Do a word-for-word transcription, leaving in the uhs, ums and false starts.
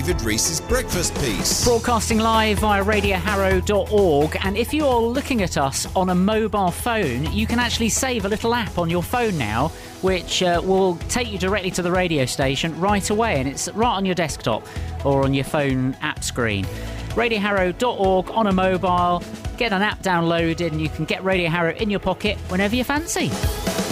David Rees's breakfast piece. Broadcasting live via radio harrow dot org, and if you're looking at us on a mobile phone, you can actually save a little app on your phone now, which uh, will take you directly to the radio station right away, and it's right on your desktop or on your phone app screen. radio harrow dot org on a mobile, get an app downloaded, and you can get Radio Harrow in your pocket whenever you fancy.